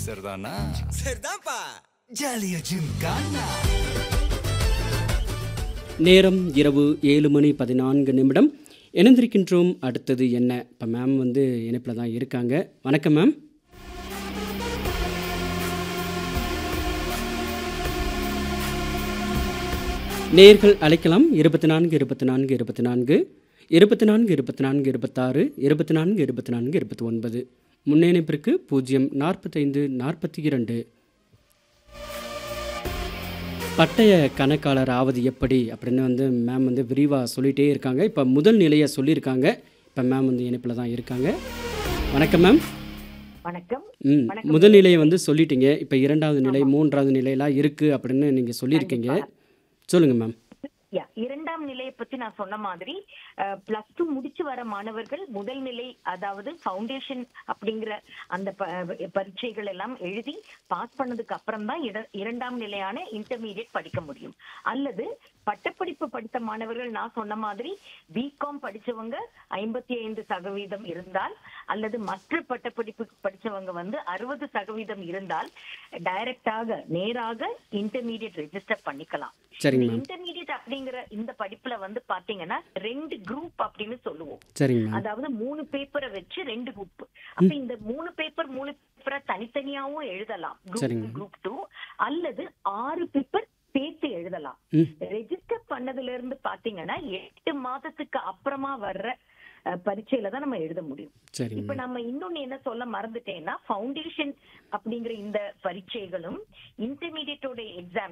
சரிதானா? சரிதான்ப்பா. ஜாலியா ஜிம்கானா. நேரம் இரவு 7:14 இணைந்திருக்கின்றோம். அடுத்தது என்ன? இப்போ மேம் வந்து இணைப்பில் தான் இருக்காங்க. வணக்கம் மேம். நேயர்கள் அழைக்கலாம் 24 24 24 24 24 26 24 24 29 முன்னிணைப்பிற்கு 045 42. பட்டய கணக்காளர் ஆவது எப்படி அப்படின்னு வந்து மேம் வந்து விரிவாக சொல்லிகிட்டே இருக்காங்க. இப்போ முதல் நிலையை சொல்லியிருக்காங்க. இப்போ மேம் வந்து இணைப்பில் தான் இருக்காங்க. வணக்கம் மேம். வணக்கம். முதல் நிலையை வந்து சொல்லிட்டீங்க. இப்போ இரண்டாவது நிலை, மூன்றாவது நிலையெல்லாம் இருக்குது அப்படின்னு நீங்கள் சொல்லியிருக்கீங்க. சொல்லுங்கள் மேம். இரண்டாம் நிலையை பத்தி நான் சொன்ன மாதிரி +2 முடிச்சு வர மாணவர்கள் முதல் நிலை, அதாவது ஃபவுண்டேஷன் அப்படிங்கிற அந்த பரீட்சைகள் எல்லாம் எழுதி பாஸ் பண்ணதுக்கு அப்புறம் தான் இரண்டாம் நிலையான இன்டர்மீடியட் படிக்க முடியும். அல்லது பட்டப்படிப்பு படித்த மாணவர்கள் நான் சொன்ன மாதிரி பிகாம் படிச்சவங்க 55% இருந்தால், அல்லது மற்ற பட்டப்படிப்பு படிச்சவங்க வந்து 60% இருந்தால் டைரக்டாக நேராக இன்டர்மீடியட் ரெஜிஸ்டர் பண்ணிக்கலாம். இன்டர்மீடியட் அப்படிங்கிற இந்த படிப்புல வந்து பாத்தீங்கன்னா 2 குரூப் அப்படின்னு சொல்லுவோம். அதாவது 3 பேப்பரை வச்சு 2 குரூப். அப்ப இந்த 3 பேப்பரை தனித்தனியாவும் எழுதலாம், குரூப் 2, அல்லது 6 பேப்பர் சேர்த்து எழுதலாம். ரெஜிஸ்டர் பண்ணதுல இருந்து பாத்தீங்கன்னா 8 மாதத்துக்கு அப்புறமா வர்ற பரீட்சையில தான் நம்ம எழுத முடியும். இப்ப நம்ம இன்னொன்னு என்ன சொல்ல மறந்துட்டேன்னா, ஃபவுண்டேஷன் அப்படிங்கிற இந்த பரீட்சைகளும் இன்டர்மீடியட்டோட எக்ஸாம்